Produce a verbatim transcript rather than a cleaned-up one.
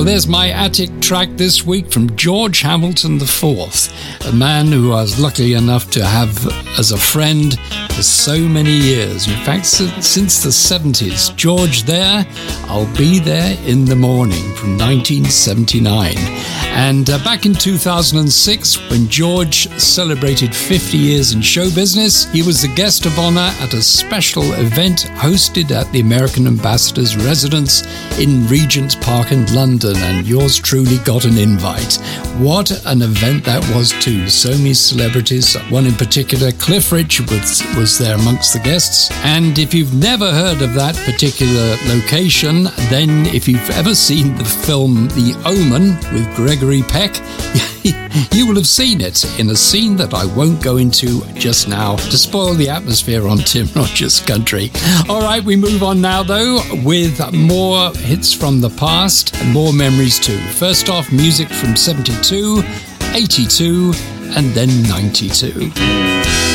there's my attic track this week from George Hamilton the fourth, a man who I was lucky enough to have as a friend for so many years. In fact, since the seventies. George there, I'll Be There in the Morning from nineteen seventy-nine. And uh, back in two thousand six, when George celebrated fifty years in show business, he was the guest of honor at a special event hosted at the American Ambassador's residence in Regent's Park in London, and yours truly got an invite. What an event that was too. So many celebrities, one in particular, Cliff Richard, was, was there amongst the guests. And if you've never heard of that particular location, then if you've ever seen the film The Omen with Gregory Peck, you will have seen it in a scene that I won't go into just now to spoil the atmosphere on Tim Rogers Country. All right, we move on now, though, with more hits from the past and more memories too. First off, music from seventy-two, eighty-two, and then ninety-two.